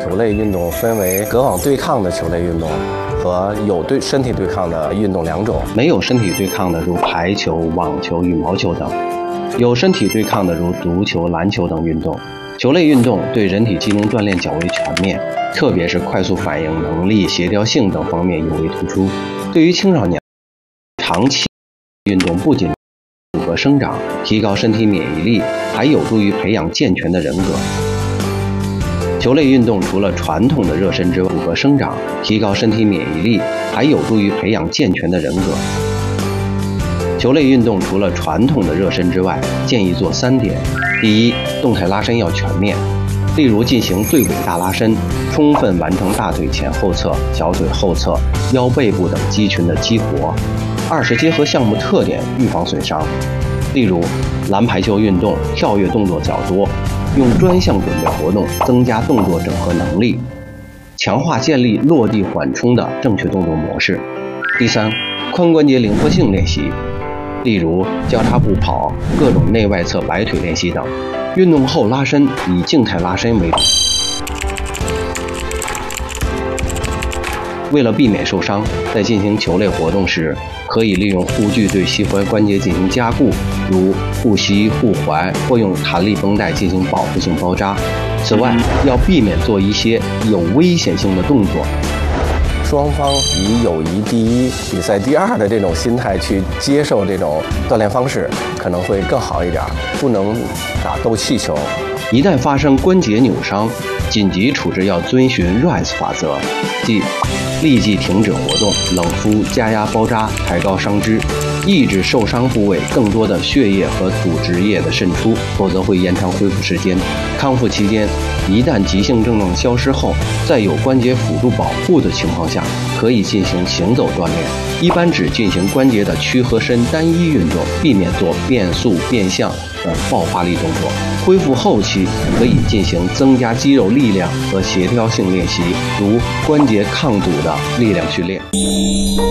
球类运动分为隔网对抗的球类运动和有身体对抗的运动两种。 没有身体对抗的如排球、网球、羽毛球等；有身体对抗的如足球、篮球等运动。球类运动对人体机能锻炼较为全面，特别是快速反应能力、协调性等方面尤为突出。对于青少年，长期运动不仅骨骼生长、提高身体免疫力，还有助于培养健全的人格。球类运动除了传统的热身之外，骨骼生长、提高身体免疫力，还有助于培养健全的人格。球类运动除了传统的热身之外，建议做3点：第一，动态拉伸要全面，例如进行对尾大拉伸，充分完成大腿前后侧、小腿后侧、腰背部等肌群的激活。二是结合项目特点，预防损伤，例如篮排球运动跳跃动作较多，用专项准备活动增加动作整合能力，强化建立落地缓冲的正确动作模式。第三，髋关节灵活性练习，例如交叉步跑、各种内外侧摆腿练习等。运动后拉伸以静态拉伸为主。为了避免受伤，在进行球类活动时，可以利用护具对膝踝关节进行加固，如护膝、护踝，或用弹力绷带进行保护性包扎。此外，要避免做一些有危险性的动作。 双方以友谊第一、比赛第二的这种心态去接受这种锻炼方式，可能会更好一点。不能打斗气球。 一旦发生关节扭伤，紧急处置要遵循 RICE 法则，即立即停止活动，冷敷、加压包扎，抬高伤肢，抑制受伤部位更多的血液和组织液的渗出，否则会延长恢复时间。康复期间，一旦急性症状消失后，在有关节辅助保护的情况下，可以进行行走锻炼，一般只进行关节的屈和伸单一运动，避免做变速、变向等爆发力动作。恢复后期可以进行增加肌肉力量和协调性练习，如关节抗阻的力量训练。